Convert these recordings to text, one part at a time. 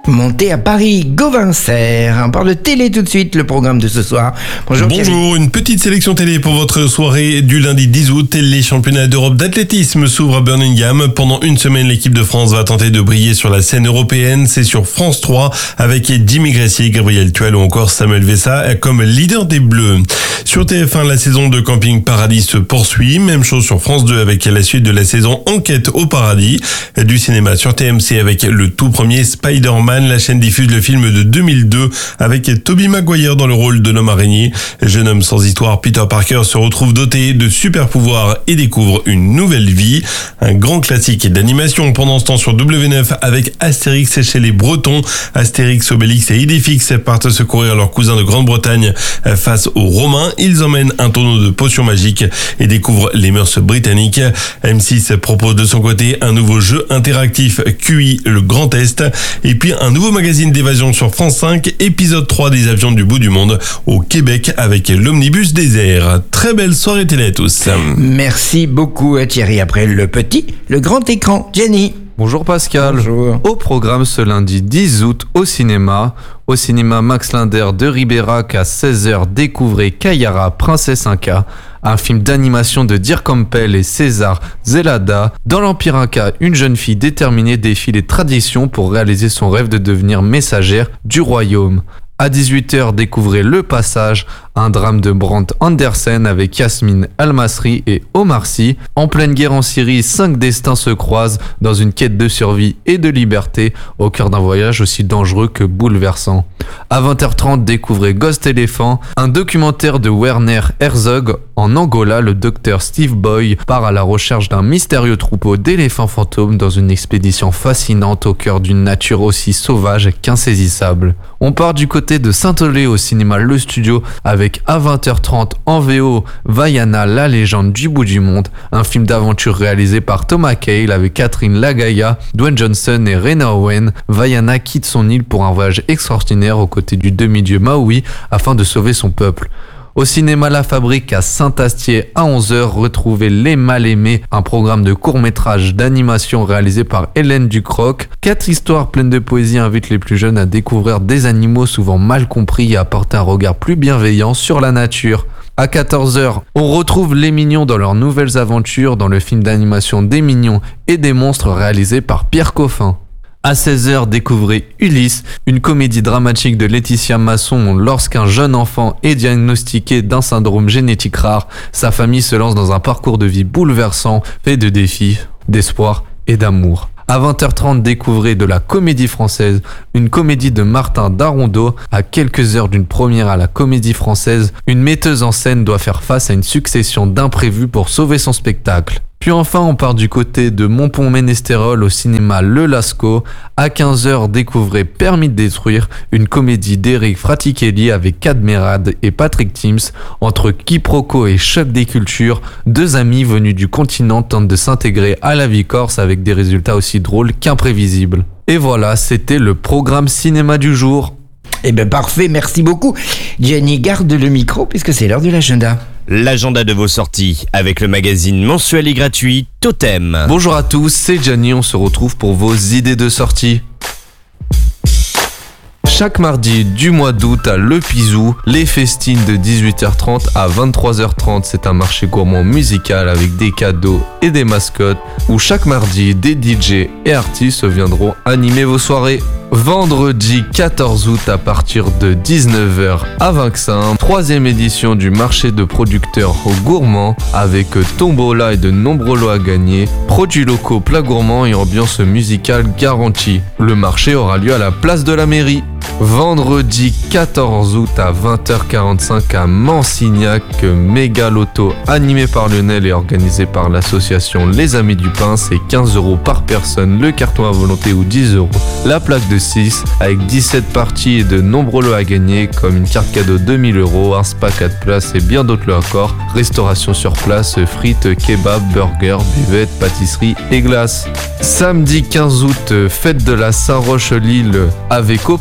Montez à Paris, Gauvincer. On parle de télé tout de suite, le programme de ce soir. Bonjour, une petite sélection télé pour votre soirée du lundi 10 août. Les championnats d'Europe d'athlétisme s'ouvrent à Birmingham. Pendant une semaine, l'équipe de France va tenter de briller sur la scène européenne. C'est sur France 3 avec Jimmy Gressier, Gabriel Tuel ou encore Samuel Vessa comme leader des Bleus. Sur TF1, la saison de Camping Paradis se poursuit. Même chose sur France 2 avec la suite de la saison Enquête au paradis. Du cinéma sur TMC avec le tout premier Spider-Man. La chaîne diffuse le film de 2002 avec Tobey Maguire dans le rôle de l'homme araignée. Jeune homme sans histoire, Peter Parker se retrouve doté de super pouvoirs et découvre une nouvelle vie. Un grand classique d'animation pendant ce temps sur W9 avec Astérix chez les Bretons. Astérix, Obélix et Idéfix partent secourir leurs cousins de Grande-Bretagne face aux Romains. Ils emmènent un tonneau de potions magiques et découvrent les mœurs britanniques. M6 propose de son côté un nouveau jeu interactif QI le Grand Est et puis un nouveau magazine d'évasion sur France 5, épisode 3 des avions du bout du monde au Québec avec l'omnibus des airs. Très belle soirée télé à tous. Merci beaucoup Thierry. Après le grand écran, Jenny. Bonjour Pascal. Bonjour. Au programme ce lundi 10 août au cinéma Max Linder de Ribérac à 16h, découvrez Kayara, Princesse Inca, un film d'animation de Dirk Campbell et César Zelada. Dans l'Empire Inca, une jeune fille déterminée défie les traditions pour réaliser son rêve de devenir messagère du royaume. À 18h, découvrez Le Passage, un drame de Brant Andersen avec Yasmine Al-Masri et Omar Sy. En pleine guerre en Syrie, 5 destins se croisent dans une quête de survie et de liberté au cœur d'un voyage aussi dangereux que bouleversant. À 20h30, découvrez Ghost Elephant, un documentaire de Werner Herzog. En Angola, le docteur Steve Boy part à la recherche d'un mystérieux troupeau d'éléphants fantômes dans une expédition fascinante au cœur d'une nature aussi sauvage qu'insaisissable. On part du côté de Saint-Olé au cinéma Le Studio avec à 20h30 en VO Vaiana, la légende du bout du monde, un film d'aventure réalisé par Thomas Cale avec Catherine Lagaya, Dwayne Johnson et Rena Owen. Vaiana quitte son île pour un voyage extraordinaire aux côtés du demi-dieu Maui afin de sauver son peuple. Au cinéma La Fabrique à Saint-Astier à 11h, retrouvez Les Mal-Aimés, un programme de court-métrage d'animation réalisé par Hélène Ducroc. 4 histoires pleines de poésie invitent les plus jeunes à découvrir des animaux souvent mal compris et à porter un regard plus bienveillant sur la nature. À 14h, on retrouve les Mignons dans leurs nouvelles aventures dans le film d'animation des Mignons et des monstres réalisé par Pierre Coffin. À 16h, découvrez Ulysse, une comédie dramatique de Laetitia Masson. Lorsqu'un jeune enfant est diagnostiqué d'un syndrome génétique rare, sa famille se lance dans un parcours de vie bouleversant, fait de défis, d'espoir et d'amour. À 20h30, découvrez De la Comédie Française, une comédie de Martin Darondeau. À quelques heures d'une première à la Comédie Française, une metteuse en scène doit faire face à une succession d'imprévus pour sauver son spectacle. Puis enfin, on part du côté de Montpont-Ménestérol au cinéma Le Lascaux. À 15h, découvrez Permis de détruire, une comédie d'Éric Fratichelli avec Cadmerade et Patrick Timms. Entre quiproquo et choc des cultures, 2 amis venus du continent tentent de s'intégrer à la vie corse avec des résultats aussi drôles qu'imprévisibles. Et voilà, c'était le programme cinéma du jour. Eh ben parfait, merci beaucoup. Jenny, garde le micro puisque c'est l'heure de l'agenda. L'agenda de vos sorties avec le magazine mensuel et gratuit Totem. Bonjour à tous, c'est Gianni, on se retrouve pour vos idées de sortie. Chaque mardi du mois d'août à Le Pizou, les festines de 18h30 à 23h30. C'est un marché gourmand musical avec des cadeaux et des mascottes où chaque mardi, des DJ et artistes viendront animer vos soirées. Vendredi 14 août à partir de 19h à Vinxin, 3e édition du marché de producteurs gourmands avec tombola et de nombreux lots à gagner, produits locaux, plats gourmands et ambiance musicale garantie. Le marché aura lieu à la place de la mairie. Vendredi 14 août à 20h45 à Mansignac, méga loto animé par Lionel et organisé par l'association Les Amis du Pain. C'est 15 € par personne, le carton à volonté ou 10 €. La plaque de 6 avec 17 parties et de nombreux lots à gagner comme une carte cadeau 2000 €, un spa 4 places et bien d'autres lots encore. Restauration sur place, frites, kebab, burgers, buvette, pâtisserie et glace. Samedi 15 août, fête de la Saint-Roch-Lille avec au programme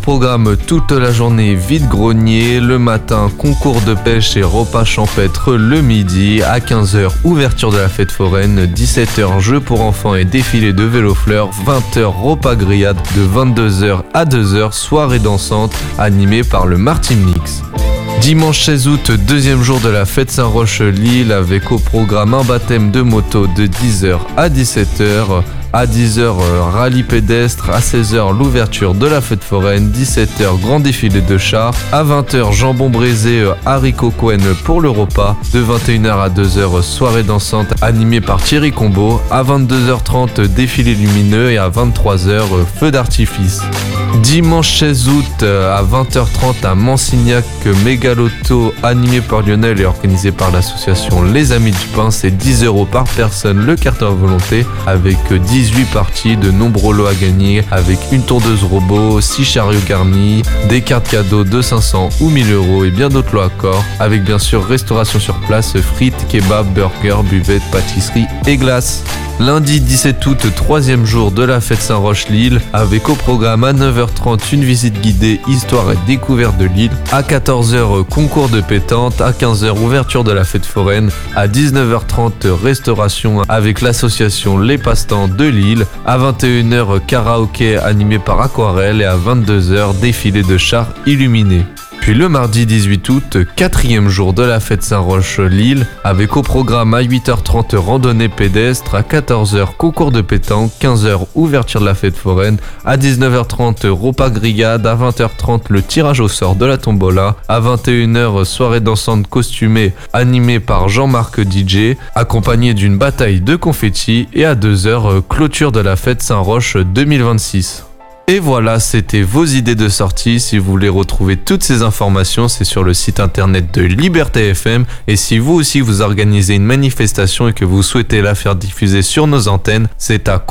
programme toute la journée vide-grenier, le matin concours de pêche et repas champêtre le midi, à 15h ouverture de la fête foraine, 17h jeux pour enfants et défilé de vélo-fleurs, 20h repas grillade, de 22h à 2h soirée dansante animée par le Martin Mix. Dimanche 16 août, deuxième jour de la fête Saint-Roch-Lille avec au programme un baptême de moto de 10h à 17h. À 10h, rallye pédestre. À 16h, l'ouverture de la fête foraine. 17h, grand défilé de chars. À 20h, jambon braisé, haricots Cohen pour le repas. De 21h à 2h, soirée dansante animée par Thierry Combo. À 22h30, défilé lumineux. Et à 23h, feu d'artifice. Dimanche 16 août à 20h30 à Mansignac, Mégaloto animé par Lionel et organisé par l'association Les Amis du Pain. C'est 10 € par personne le carton à volonté avec 18 parties, de nombreux lots à gagner avec une tondeuse robot, 6 chariots garnis, des cartes cadeaux de 500 ou 1000 € et bien d'autres lots à corps avec bien sûr restauration sur place, frites, kebab, burgers, buvettes, pâtisserie et glaces. Lundi 17 août, troisième jour de la fête Saint-Roch-Lille, avec au programme à 9h30 une visite guidée histoire et découverte de l'île, à 14h concours de pétanque, à 15h ouverture de la fête foraine, à 19h30 restauration avec l'association Les Passe-Temps de Lille, à 21h karaoké animé par Aquarelle et à 22h défilé de chars illuminés. Puis le mardi 18 août, quatrième jour de la fête Saint-Roch-Lille, avec au programme à 8h30 randonnée pédestre, à 14h concours de pétanque, 15h ouverture de la fête foraine, à 19h30 repas grillade, à 20h30 le tirage au sort de la tombola, à 21h soirée dansante costumée animée par Jean-Marc DJ, accompagnée d'une bataille de confettis et à 2h clôture de la fête Saint-Roch 2026. Et voilà, c'était vos idées de sortie. Si vous voulez retrouver toutes ces informations, c'est sur le site internet de Liberté FM. Et si vous aussi vous organisez une manifestation et que vous souhaitez la faire diffuser sur nos antennes, c'est à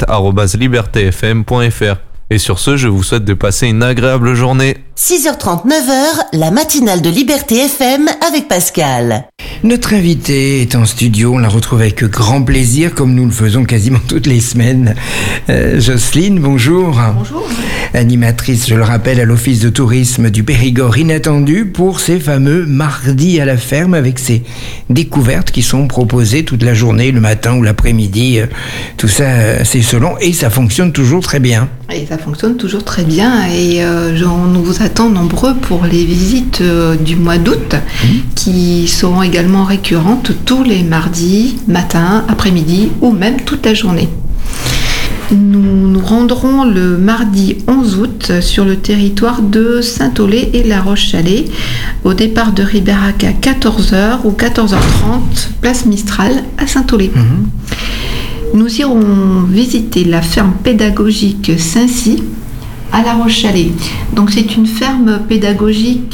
contact@libertefm.fr. Et sur ce, je vous souhaite de passer une agréable journée. 6h30, 9h, la matinale de Liberté FM avec Pascal. Notre invitée est en studio, on la retrouve avec grand plaisir, comme nous le faisons quasiment toutes les semaines. Jocelyne, bonjour. Bonjour. Animatrice, je le rappelle, à l'Office de tourisme du Périgord inattendu pour ces fameux mardis à la ferme avec ces découvertes qui sont proposées toute la journée, le matin ou l'après-midi. Tout ça, c'est selon et ça fonctionne toujours très bien. Et ça fonctionne toujours très bien et nous vous attend nombreux pour les visites du mois d'août qui seront également récurrentes tous les mardis, matin, après-midi ou même toute la journée. Nous nous rendrons le mardi 11 août sur le territoire de Saint-Aulé et La Roche-Chalais au départ de Ribérac à 14h ou 14h30 place Mistral à Saint-Aulé. Nous irons visiter la ferme pédagogique Saint-Cy à La Roche-Chalais. Donc c'est une ferme pédagogique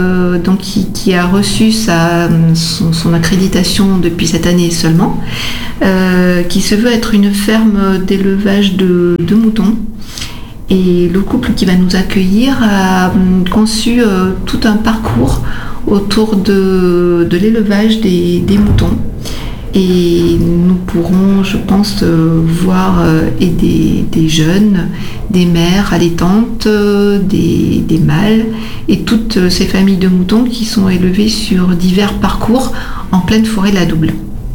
qui a reçu son accréditation depuis cette année seulement, qui se veut être une ferme d'élevage de moutons. Et le couple qui va nous accueillir a conçu tout un parcours autour de l'élevage des moutons. Et nous pourrons, je pense, voir des jeunes, des mères allaitantes, des mâles et toutes ces familles de moutons qui sont élevées sur divers parcours en pleine forêt de la Double.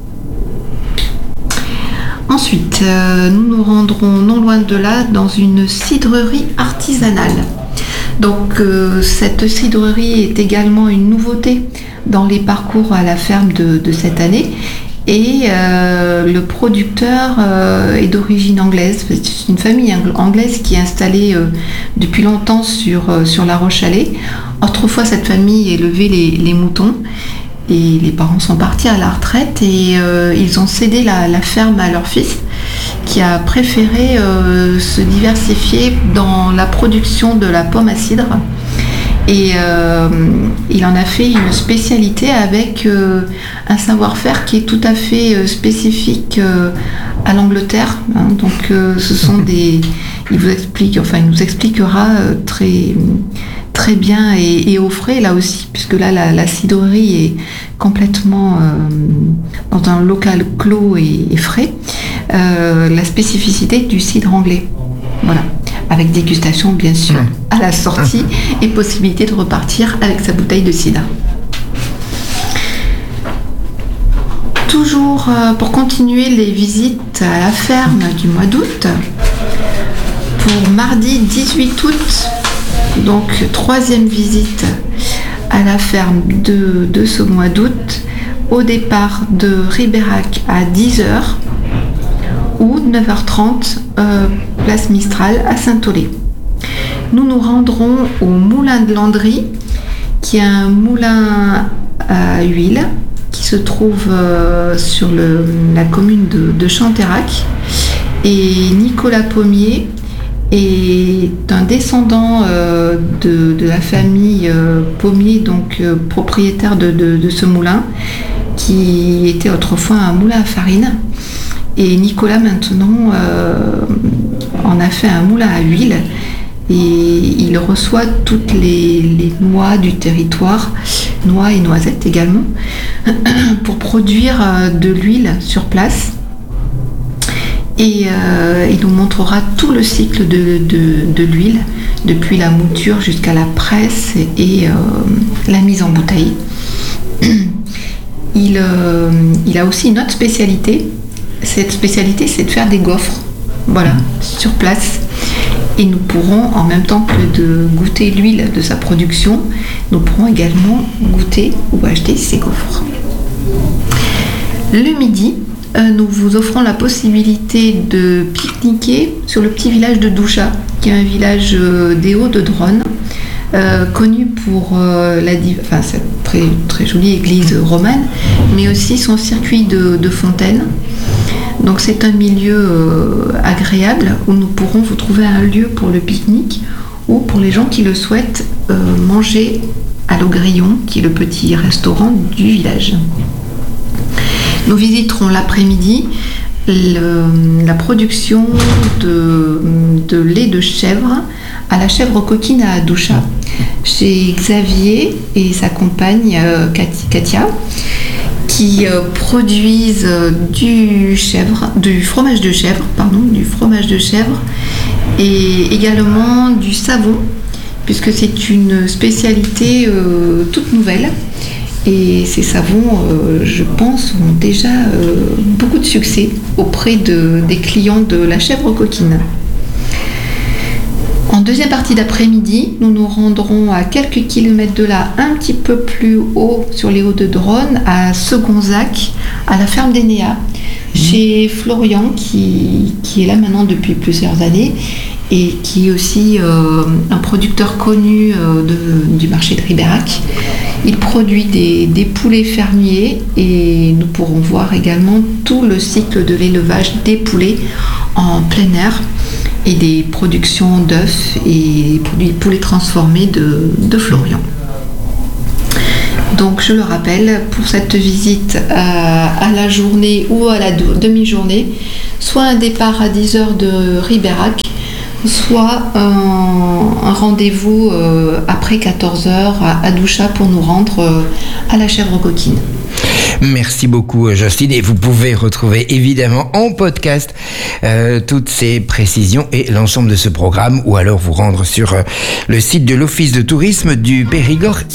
Ensuite, nous nous rendrons non loin de là dans une cidrerie artisanale. Donc cette cidrerie est également une nouveauté dans les parcours à la ferme de cette année. Et le producteur est d'origine anglaise. C'est une famille anglaise qui est installée depuis longtemps sur La Roche-Chalais. Autrefois, cette famille élevait les moutons et les parents sont partis à la retraite et ils ont cédé la ferme à leur fils qui a préféré se diversifier dans la production de la pomme à cidre. Et il en a fait une spécialité avec un savoir-faire qui est tout à fait spécifique à l'Angleterre. Donc ce sont il nous expliquera très bien et au frais là aussi, puisque là la cidrerie est complètement dans un local clos et frais. La spécificité du cidre anglais. Voilà. avec dégustation bien sûr à la sortie et possibilité de repartir avec sa bouteille de cidre. Toujours pour continuer les visites à la ferme du mois d'août, pour mardi 18 août, donc 3e visite à la ferme de ce mois d'août, au départ de Ribérac à 10h ou 9h30 place Mistral à Saint-Aulé. Nous nous rendrons au moulin de Landry, qui est un moulin à huile qui se trouve sur la commune de Chanterac, et Nicolas Pommier est un descendant de la famille Pommier, donc propriétaire de ce moulin, qui était autrefois un moulin à farine. Et Nicolas maintenant en a fait un moulin à huile, et il reçoit toutes les noix du territoire, noix et noisettes également, pour produire de l'huile sur place. Et il nous montrera tout le cycle de l'huile, depuis la mouture jusqu'à la presse et la mise en bouteille. Il a aussi une autre spécialité. Cette spécialité, c'est de faire des gaufres, sur place. Et nous pourrons, en même temps que de goûter l'huile de sa production, nous pourrons également goûter ou acheter ses gaufres. Le midi, nous vous offrons la possibilité de pique-niquer sur le petit village de Douchat, qui est un village des Hauts-de-Dronne, connu pour cette très, très jolie église romane, mais aussi son circuit de fontaines. Donc c'est un milieu agréable où nous pourrons vous trouver un lieu pour le pique-nique, ou pour les gens qui le souhaitent, manger à l'Au Grillon, qui est le petit restaurant du village. Nous visiterons l'après-midi la production de lait de chèvre à la chèvre coquine à Douchat, chez Xavier et sa compagne Katia, qui produisent du fromage de chèvre et également du savon, puisque c'est une spécialité toute nouvelle. Et ces savons, je pense, ont déjà beaucoup de succès auprès des clients de la chèvre coquine. En deuxième partie d'après-midi, nous nous rendrons à quelques kilomètres de là, un petit peu plus haut sur les Hauts-de-Dronne, à Segonzac, à la ferme d'Enea, chez Florian, qui est là maintenant depuis plusieurs années, et qui est aussi un producteur connu du marché de Ribérac. Il produit des poulets fermiers, et nous pourrons voir également tout le cycle de l'élevage des poulets en plein air, et des productions d'œufs et des poulets transformés de Florian. Donc je le rappelle, pour cette visite à la journée ou à la demi-journée, soit un départ à 10h de Ribérac, soit un rendez-vous après 14h à Douchat pour nous rendre à la chèvre coquine. Merci beaucoup Jocelyne, et vous pouvez retrouver évidemment en podcast toutes ces précisions et l'ensemble de ce programme, ou alors vous rendre sur le site de l'Office de tourisme du Périgord.